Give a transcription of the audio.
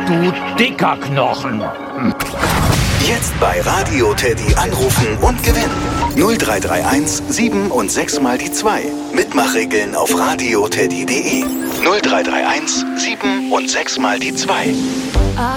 du dicker Knochen. Jetzt bei Radio Teddy anrufen und gewinnen. 0331 7 und 6 mal die 2. Mitmachregeln auf radioteddy.de. 0331 7 und 6 mal die 2.